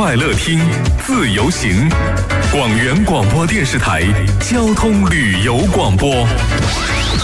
快乐听，自由行。广元广播电视台交通旅游广播。